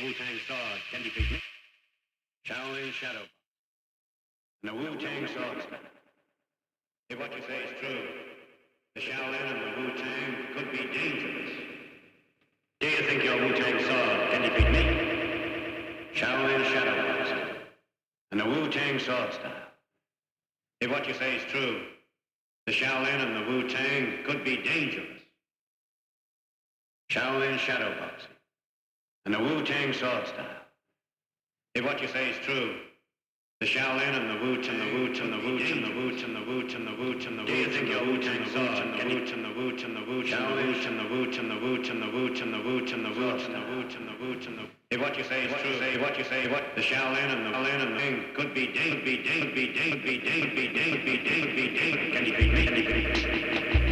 Wu-Tang Sword can defeat me. Shaolin Shadow. And the Wu-Tang Sword. If what you say is true, the Shaolin and the Wu-Tang could be dangerous. Do you think your Wu-Tang Sword can defeat me? Shaolin Shadow. And the Wu-Tang Sword Style. If what you say is true, the Shaolin and the Wu-Tang could be dangerous. Shaolin Shadow Boxing. And the Wu-Tang Sword Style. If what you say is true, the Shaolin and the Wu-Tang, the Wu-Tang, the Wu-Tang, the Wu-Tang, the Wu-Tang, the Wu-Tang, the Wu-Tang. Do you think your Wu-Tang Sword can Wu-Tang, the Wu-Tang, the Wu-Tang, the Wu-Tang, the Wu-Tang, the Wu-Tang, the Wu-Tang, the Wu-Tang, the Wu-Tang, the Wu-Tang, the Wu-Tang, the if what you say is true, if what you say, what the Shaolin and the thing could be can you beat me?